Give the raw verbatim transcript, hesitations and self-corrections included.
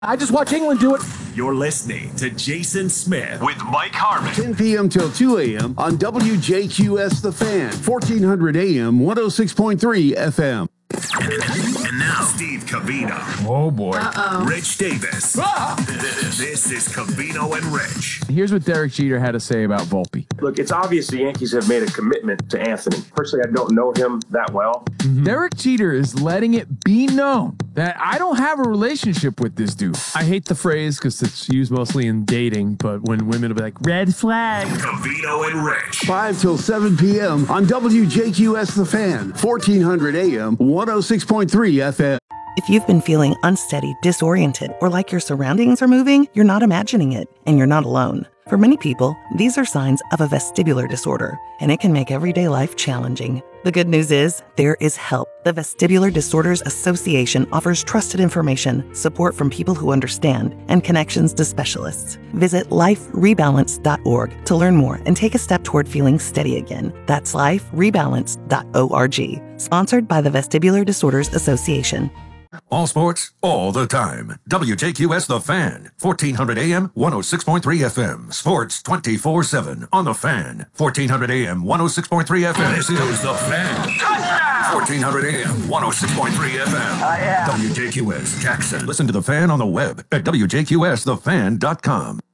I just watch England do it. You're listening to Jason Smith with Mike Harmon. ten p.m. till two a.m. on W J Q S The Fan, fourteen hundred A M, one oh six point three F M. And now, Steve Covino. Oh, boy. Uh-oh. Rich Davis. Ah! This is Covino and Rich. Here's what Derek Jeter had to say about Volpe. Look, it's obvious the Yankees have made a commitment to Anthony. Personally, I don't know him that well. Mm-hmm. Derek Jeter is letting it be known that I don't have a relationship with this dude. I hate the phrase because it's used mostly in dating, but when women will be like, red flag. Covino and Rich. five till seven p.m. on W J Q S The Fan, fourteen hundred A M, one oh six point three F M. If you've been feeling unsteady, disoriented, or like your surroundings are moving, you're not imagining it, and you're not alone. For many people, these are signs of a vestibular disorder, and it can make everyday life challenging. The good news is, there is help. The Vestibular Disorders Association offers trusted information, support from people who understand, and connections to specialists. Visit life rebalance dot org to learn more and take a step toward feeling steady again. That's life rebalance dot org. Sponsored by the Vestibular Disorders Association. All sports, all the time. W J Q S The Fan, fourteen hundred A M, one oh six point three F M. Sports twenty-four seven on The Fan, fourteen hundred A M, one oh six point three F M. This is The Fan. Touchdown! fourteen hundred A M, one oh six point three F M. Oh, yeah. W J Q S Jackson. Listen to The Fan on the web at W J Q S the fan dot com.